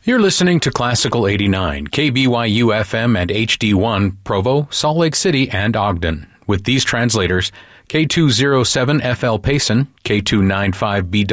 You're listening to Classical 89, KBYU FM and HD1, Provo, Salt Lake City, and Ogden. With these translators, K207FL Payson, K295B